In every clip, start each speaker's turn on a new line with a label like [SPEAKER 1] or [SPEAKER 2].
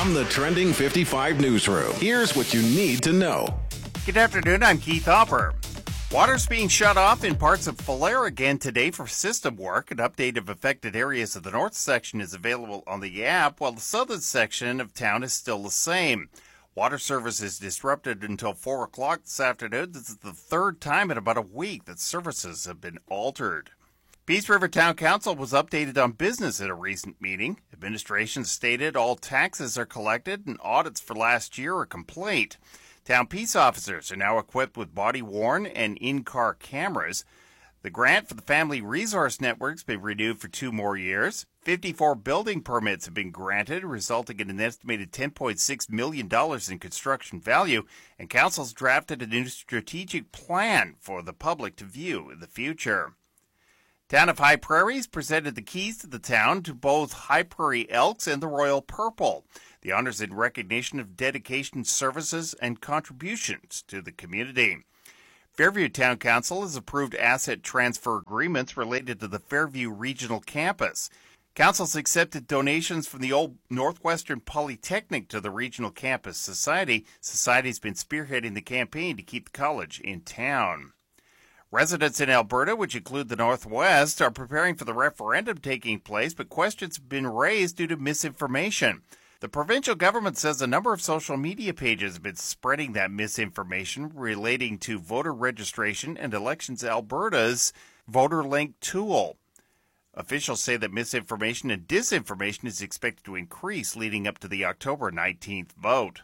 [SPEAKER 1] From the Trending 55 newsroom, here's what you need to know.
[SPEAKER 2] Good afternoon, I'm Keith Hopper. Water's being shut off in parts of Falher again today for system work. An update of affected areas of the north section is available on the app, while the southern section of town is still the same. Water service is disrupted until 4 o'clock this afternoon. This is the third time in about a week that services have been altered. Peace River Town Council was updated on business at a recent meeting. Administration stated all taxes are collected and audits for last year are complete. Town peace officers are now equipped with body-worn and in-car cameras. The grant for the Family Resource Network has been renewed for 2 more years. 54 building permits have been granted, resulting in an estimated $10.6 million in construction value, and Council's drafted a new strategic plan for the public to view in the future. Town of High Prairies presented the keys to the town to both High Prairie Elks and the Royal Purple. The honors in recognition of dedication, services, and contributions to the community. Fairview Town Council has approved asset transfer agreements related to the Fairview Regional Campus. Council's accepted donations from the Old Northwestern Polytechnic to the Regional Campus Society. Society's been spearheading the campaign to keep the college in town. Residents in Alberta, which include the Northwest, are preparing for the referendum taking place, but questions have been raised due to misinformation. The provincial government says a number of social media pages have been spreading that misinformation relating to voter registration and Elections Alberta's VoterLink tool. Officials say that misinformation and disinformation is expected to increase leading up to the October 19th vote.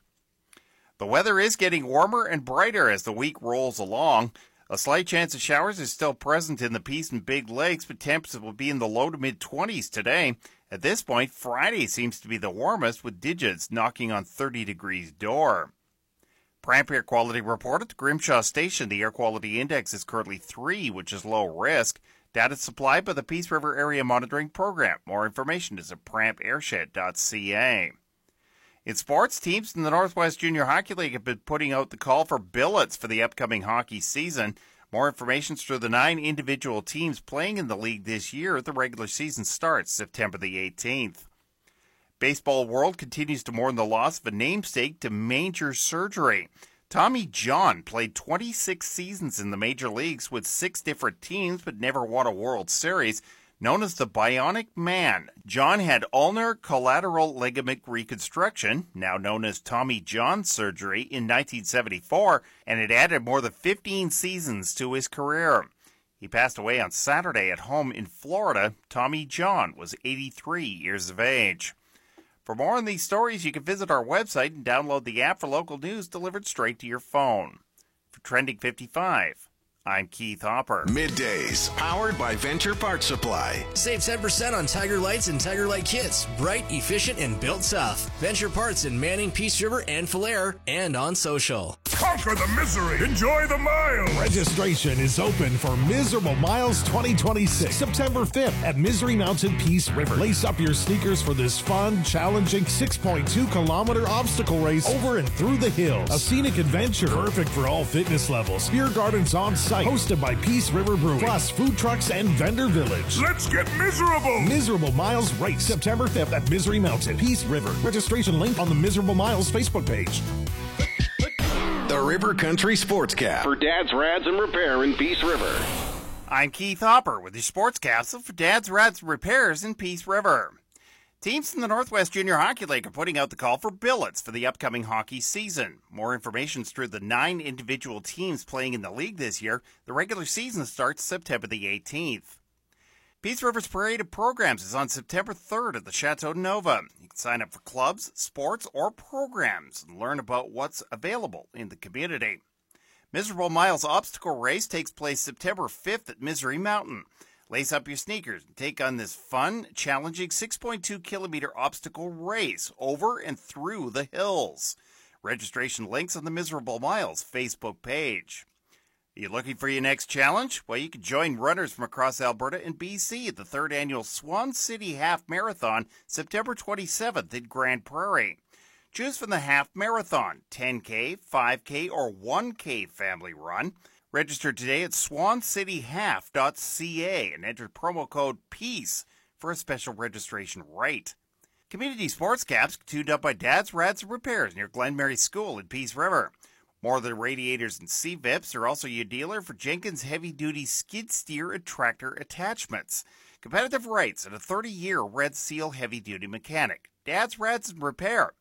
[SPEAKER 2] The weather is getting warmer and brighter as the week rolls along. A slight chance of showers is still present in the Peace and Big Lakes, but temperatures will be in the low to mid-20s today. At this point, Friday seems to be the warmest, with digits knocking on 30 degrees door. Pramp Air Quality Report at the Grimshaw Station. The air quality index is currently 3, which is low risk. Data supplied by the Peace River Area Monitoring Program. More information is at prampairshed.ca. In sports, teams in the Northwest Junior Hockey League have been putting out the call for billets for the upcoming hockey season. More information is through the 9 individual teams playing in the league this year. The regular season starts September the 18th. Baseball world continues to mourn the loss of a namesake to major surgery. Tommy John played 26 seasons in the major leagues with 6 different teams but never won a World Series. Known as the Bionic Man, John had ulnar collateral ligament reconstruction, now known as Tommy John surgery, in 1974, and it added more than 15 seasons to his career. He passed away on Saturday at home in Florida. Tommy John was 83 years of age. For more on these stories, you can visit our website and download the app for local news delivered straight to your phone. For Trending 55, I'm Keith Hopper.
[SPEAKER 1] Middays, powered by Venture Parts Supply.
[SPEAKER 3] Save 10% on Tiger Lights and Tiger Light kits. Bright, efficient, and built tough. Venture Parts in Manning, Peace River, and Falher, and on social.
[SPEAKER 4] Conquer the misery. Enjoy the miles. Registration is open for Miserable Miles 2026, September 5th at Misery Mountain, Peace River. Lace up your sneakers for this fun, challenging 6.2-kilometer obstacle race over and through the hills. A scenic adventure, perfect for all fitness levels. Beer gardens on site, hosted by Peace River Brewing, plus food trucks and vendor village. Let's get miserable. Miserable Miles Race, September 5th at Misery Mountain, Peace River. Registration link on the Miserable Miles Facebook page.
[SPEAKER 1] The River Country Sportscast for Dad's Rads and Repair in Peace River.
[SPEAKER 2] I'm Keith Hopper with your sports capsule for Dad's Rads and Repairs in Peace River. Teams in the Northwest Junior Hockey League are putting out the call for billets for the upcoming hockey season. More information is through the 9 individual teams playing in the league this year. The regular season starts September the 18th. Peace River's Parade of Programs is on September 3rd at the Chateau Nova. You can sign up for clubs, sports, or programs and learn about what's available in the community. Miserable Miles Obstacle Race takes place September 5th at Misery Mountain. Lace up your sneakers and take on this fun, challenging 6.2-kilometer obstacle race over and through the hills. Registration links on the Miserable Miles Facebook page. Are you looking for your next challenge? Well, you can join runners from across Alberta and BC at the 3rd Annual Swan City Half Marathon, September 27th in Grand Prairie. Choose from the half marathon, 10K, 5K, or 1K family run. Register today at swancityhalf.ca and enter promo code PEACE for a special registration rate. Community sports caps tuned up by Dad's Rads and Repairs near Glen Mary School in Peace River. More Than Radiators and CVIPs are also your dealer for Jenkins heavy-duty skid steer and tractor attachments. Competitive rates and a 30-year Red Seal heavy-duty mechanic. Dad's Rads and Repair,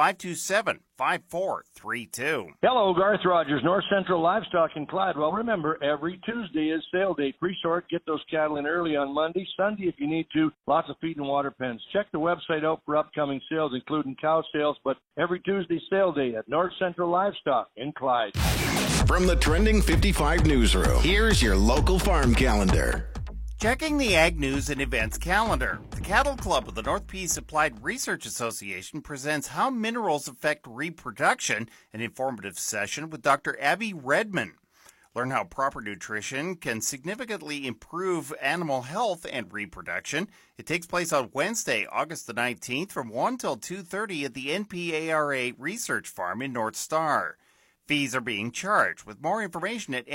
[SPEAKER 2] 527-5432.
[SPEAKER 5] Hello, Garth Rogers, North Central Livestock in Clyde. Well, remember, every Tuesday is sale day. Pre-sort, get those cattle in early on Monday. Sunday, if you need to, lots of feed and water pens. Check the website out for upcoming sales, including cow sales, but every Tuesday sale day at North Central Livestock in Clyde.
[SPEAKER 1] From the Trending 55 newsroom, here's your local farm calendar.
[SPEAKER 2] Checking the Ag News and Events calendar. The Cattle Club of the North Peace Applied Research Association presents How Minerals Affect Reproduction, an informative session with Dr. Abby Redman. Learn how proper nutrition can significantly improve animal health and reproduction. It takes place on Wednesday, August the 19th from 1 till 2:30 at the NPARA Research Farm in North Star. Fees are being charged, with more information at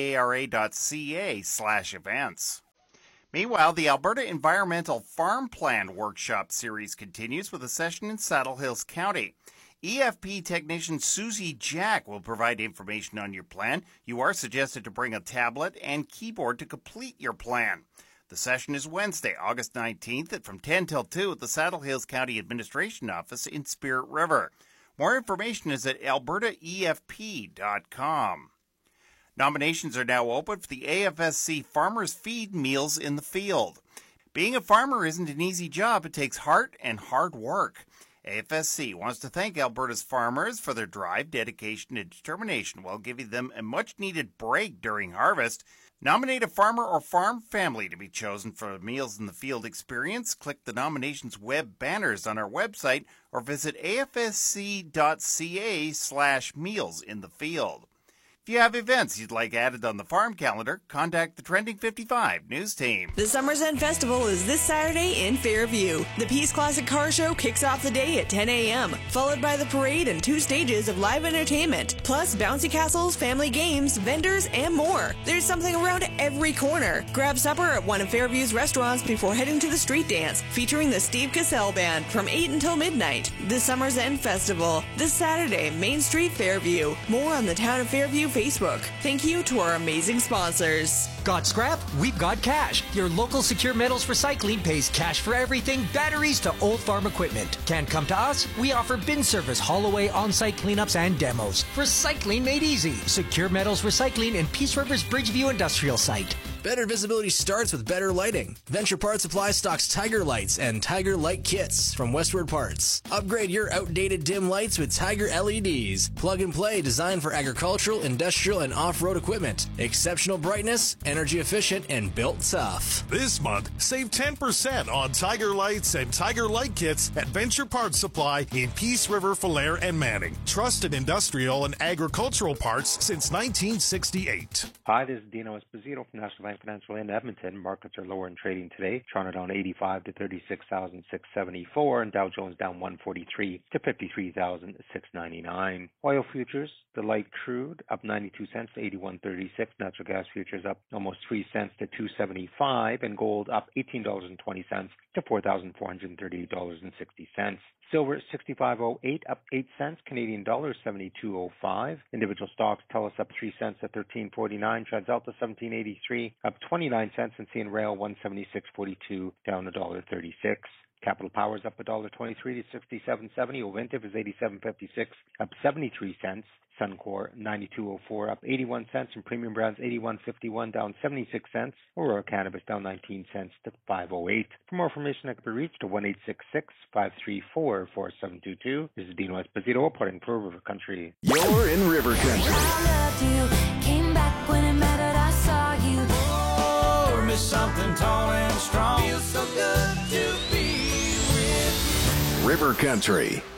[SPEAKER 2] npara.ca/events. Meanwhile, the Alberta Environmental Farm Plan Workshop Series continues with a session in Saddle Hills County. EFP technician Susie Jack will provide information on your plan. You are suggested to bring a tablet and keyboard to complete your plan. The session is Wednesday, August 19th from 10 till 2 at the Saddle Hills County Administration Office in Spirit River. More information is at albertaefp.com. Nominations are now open for the AFSC Farmers Feed Meals in the Field. Being a farmer isn't an easy job. It takes heart and hard work. AFSC wants to thank Alberta's farmers for their drive, dedication, and determination while giving them a much-needed break during harvest. Nominate a farmer or farm family to be chosen for a Meals in the Field experience. Click the nominations web banners on our website or visit afsc.ca/mealsinthefield. If you have events you'd like added on the farm calendar, contact the Trending 55 news team.
[SPEAKER 6] The Summer's End Festival is this Saturday in Fairview. The Peace Classic Car Show kicks off the day at 10 a.m., followed by the parade and 2 stages of live entertainment, plus bouncy castles, family games, vendors, and more. There's something around every corner. Grab supper at one of Fairview's restaurants before heading to the street dance, featuring the Steve Cassell Band from 8 until midnight. The Summer's End Festival, this Saturday, Main Street, Fairview. More on the Town of Fairview Facebook. Thank you to our amazing sponsors.
[SPEAKER 7] Got scrap? We've got cash. Your local Secure Metals Recycling pays cash for everything, batteries to old farm equipment. Can't come to us? We offer bin service, haul away, on-site cleanups, and demos. Recycling made easy. Secure Metals Recycling in Peace River's Bridgeview Industrial Site.
[SPEAKER 3] Better visibility starts with better lighting. Venture Parts Supply stocks Tiger Lights and Tiger Light Kits from Westward Parts. Upgrade your outdated dim lights with Tiger LEDs. Plug and play, designed for agricultural, industrial, and off-road equipment. Exceptional brightness, energy efficient, and built tough.
[SPEAKER 4] This month, save 10% on Tiger Lights and Tiger Light Kits at Venture Parts Supply in Peace River, Falher, and Manning. Trusted industrial and agricultural parts since 1968.
[SPEAKER 8] Hi, this is Dino Esposito from National Bank Financial in Edmonton. Markets are lower in trading today. Toronto down 85 to 36,674, and Dow Jones down 143 to 53,699. Oil futures, the light crude up 92 cents to 81.36. Natural gas futures up almost 3 cents to 2.75, and gold up $18.20 to $4,438.60. Silver at 65.08, up 8 cents. Canadian dollar 72.05. Individual stocks tell us up 3 cents to 13.49. TransAlta 17.83, up 29 cents. And CN Rail 176.42, down $1.36. Capital Power is up $1.23 to 67.70. Ovintiv is 87.56, up 73 cents. Suncor 92.04, up 81 cents, and Premium Brands 81.51, down 76 cents. Aurora Cannabis down 19 cents to 5.08. For more information, I can be reached at 1-866-534-4722. This is Dino Esposito reporting for River Country.
[SPEAKER 1] You're in River Country.
[SPEAKER 9] I loved you, came back when it mattered, I saw you.
[SPEAKER 10] Oh, miss something tall and strong. Feels so good to be with you.
[SPEAKER 1] River Country.